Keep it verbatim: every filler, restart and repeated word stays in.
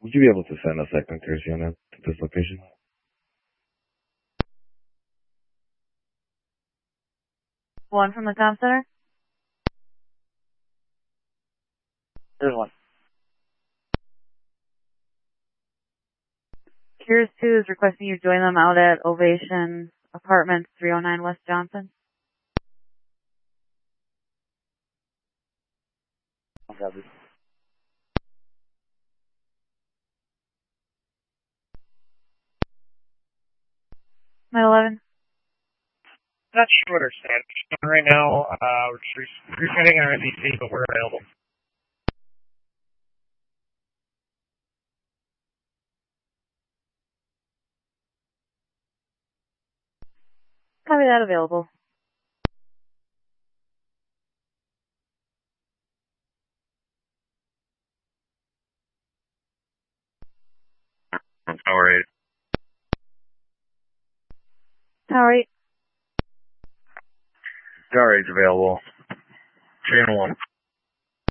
Would you be able to send a second courtesy unit to this location? One from the comm center? There's one. Cures two is requesting you join them out at Ovation Apartments, three oh nine West Johnson. Copy. nine eleven. Not sure what our status is right now. Uh, we're just resending our M D C, but we're available. Copy that, available. Tower eight. Tower eight. Tower eight's available. Channel one.